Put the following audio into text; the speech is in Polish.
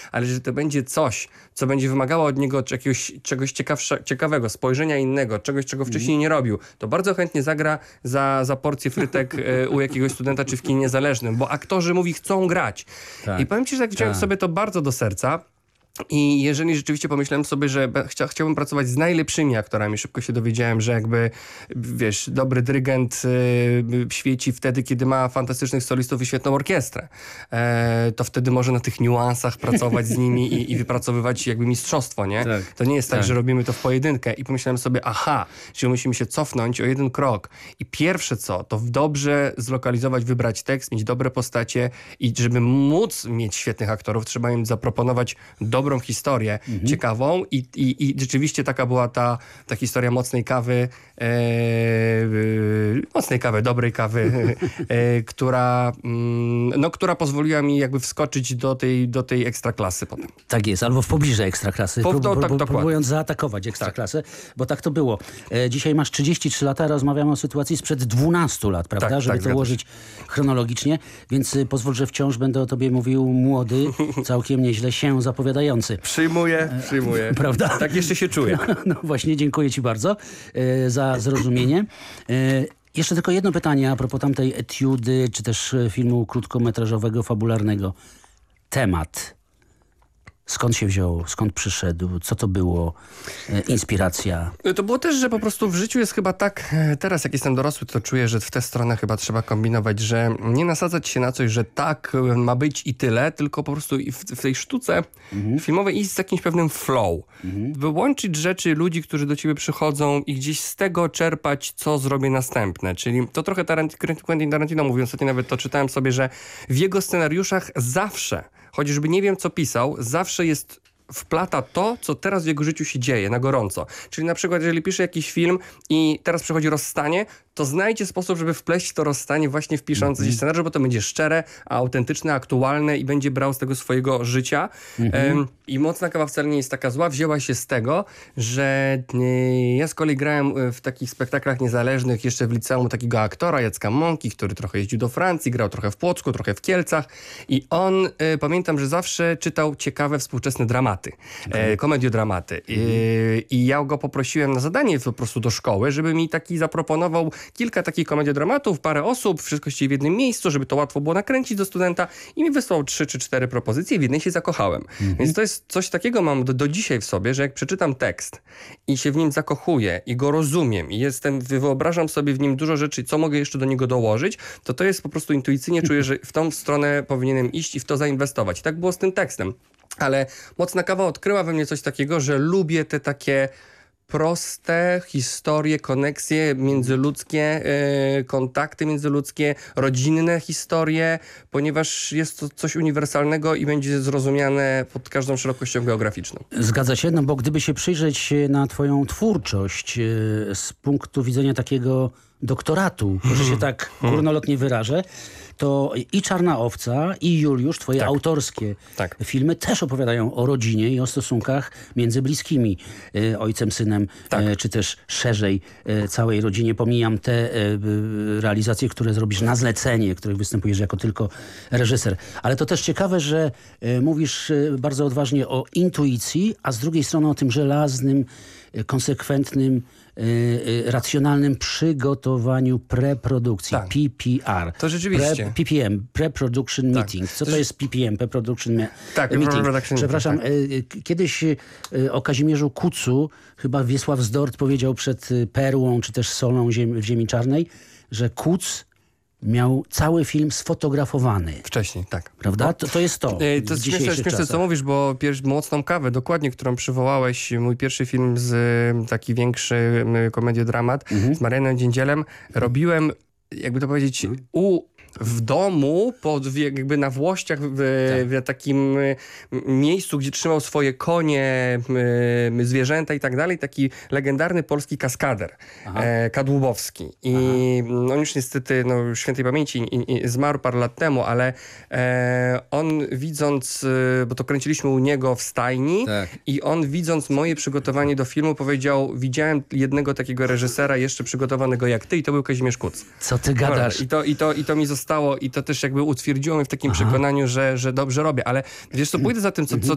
ale że to będzie coś, co będzie wymagało od niego czegoś ciekawego, spojrzenia innego, czegoś, czego wcześniej nie robił, to bardzo chętnie zagra za porcję frytek u jakiegoś studenta czy w kinie niezależnym, bo aktorzy, chcą grać. Tak. I powiem ci, że tak wziąłem sobie to bardzo do serca. I jeżeli rzeczywiście pomyślałem sobie, że chciałbym pracować z najlepszymi aktorami, szybko się dowiedziałem, że jakby, wiesz, dobry dyrygent świeci wtedy, kiedy ma fantastycznych solistów i świetną orkiestrę. To wtedy może na tych niuansach pracować z nimi i wypracowywać jakby mistrzostwo, nie? Tak. To nie jest tak, że robimy to w pojedynkę. I pomyślałem sobie, czyli musimy się cofnąć o jeden krok. I pierwsze co, to dobrze zlokalizować, wybrać tekst, mieć dobre postacie i żeby móc mieć świetnych aktorów, trzeba im zaproponować dobrą historię, ciekawą i rzeczywiście taka była ta historia mocnej kawy, dobrej kawy, która pozwoliła mi jakby wskoczyć do tej ekstraklasy potem. Tak jest, albo w pobliżu ekstraklasy, próbując zaatakować ekstraklasę, bo tak to było. Dzisiaj masz 33 lata, rozmawiamy o sytuacji sprzed 12 lat, prawda? Żeby to ułożyć chronologicznie, więc pozwól, że wciąż będę o tobie mówił młody, całkiem nieźle się zapowiadający. Przyjmuję. Prawda? Tak jeszcze się czuję. No właśnie, dziękuję ci bardzo za zrozumienie. Jeszcze tylko jedno pytanie a propos tamtej etiudy, czy też filmu krótkometrażowego, fabularnego. Temat. Skąd się wziął? Skąd przyszedł? Co to było? Inspiracja? To było też, że po prostu w życiu jest chyba tak, teraz jak jestem dorosły, to czuję, że w tę stronę chyba trzeba kombinować, że nie nasadzać się na coś, że tak ma być i tyle, tylko po prostu w tej sztuce filmowej iść z jakimś pewnym flow. Wyłączyć rzeczy, ludzi, którzy do ciebie przychodzą i gdzieś z tego czerpać, co zrobię następne. Czyli to trochę Quentin Tarantino mówił, ostatnio nawet to czytałem sobie, że w jego scenariuszach zawsze, chociażby nie wiem co pisał, zawsze wplata to, co teraz w jego życiu się dzieje na gorąco. Czyli na przykład, jeżeli pisze jakiś film i teraz przychodzi rozstanie, to znajdźcie sposób, żeby wpleść to rozstanie właśnie wpisząc gdzieś scenariusz, bo to będzie szczere, autentyczne, aktualne i będzie brał z tego swojego życia. I Mocna kawa wcale nie jest taka zła. Wzięła się z tego, że ja z kolei grałem w takich spektaklach niezależnych jeszcze w liceum takiego aktora, Jacka Mąki, który trochę jeździł do Francji, grał trochę w Płocku, trochę w Kielcach i on, pamiętam, że zawsze czytał ciekawe współczesne dramaty, komediodramaty. I ja go poprosiłem na zadanie po prostu do szkoły, żeby mi taki zaproponował kilka takich komediodramatów, parę osób, wszystko się w jednym miejscu, żeby to łatwo było nakręcić do studenta i mi wysłał 3 czy 4 propozycje i w jednej się zakochałem. Więc to jest coś takiego mam do dzisiaj w sobie, że jak przeczytam tekst i się w nim zakochuję i go rozumiem i wyobrażam sobie w nim dużo rzeczy, co mogę jeszcze do niego dołożyć, to jest po prostu intuicyjnie czuję, że w tą stronę powinienem iść i w to zainwestować. I tak było z tym tekstem. Ale Mocna kawa odkryła we mnie coś takiego, że lubię te takie proste historie, koneksje międzyludzkie, kontakty międzyludzkie, rodzinne historie, ponieważ jest to coś uniwersalnego i będzie zrozumiane pod każdą szerokością geograficzną. Zgadza się, no bo gdyby się przyjrzeć na twoją twórczość z punktu widzenia takiego doktoratu, że się tak górnolotnie wyrażę, to i Czarna owca, i Juliusz, twoje autorskie filmy też opowiadają o rodzinie i o stosunkach między bliskimi, ojcem, synem, czy też szerzej całej rodzinie. Pomijam te realizacje, które zrobisz na zlecenie, których występujesz jako tylko reżyser. Ale to też ciekawe, że mówisz bardzo odważnie o intuicji, a z drugiej strony o tym żelaznym, konsekwentnym, racjonalnym przygotowaniu preprodukcji, PPR. To rzeczywiście. PPM, Pre-Production Meeting. Co to jest PPM, Pre-Production Meeting? Przepraszam, kiedyś o Kazimierzu Kucu chyba Wiesław Zdort powiedział przed Perłą, czy też Solą w Ziemi Czarnej, że Kuc miał cały film sfotografowany. Wcześniej, tak. Prawda? To jest to. To jest śmieszne, co mówisz, bo Mocną kawę, dokładnie, którą przywołałeś, mój pierwszy film taki większy komediodramat z Marianem Dziędzielem, robiłem, jakby to powiedzieć, w domu, jakby na Włościach, w takim miejscu, gdzie trzymał swoje konie, zwierzęta i tak dalej, taki legendarny polski kaskader, Kadłubowski. I on już niestety, świętej pamięci zmarł parę lat temu, ale on widząc, bo to kręciliśmy u niego w stajni i on widząc moje przygotowanie do filmu powiedział, widziałem jednego takiego reżysera jeszcze przygotowanego jak ty i to był Kazimierz Kuc. Co ty gadasz? I to mi zostało i to też jakby utwierdziło mnie w takim przekonaniu, że dobrze robię, ale wiesz co, pójdę za tym, co